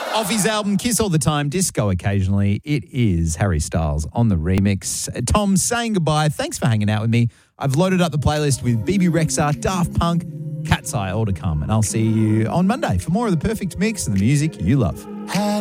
Off his album Kiss All the Time, Disco Occasionally, it is Harry Styles on the remix. Tom saying goodbye. Thanks for hanging out with me. I've loaded up the playlist with BB Rexha, Daft Punk, Cat's Eye, all to come. And I'll see you on Monday for more of the perfect mix and the music you love.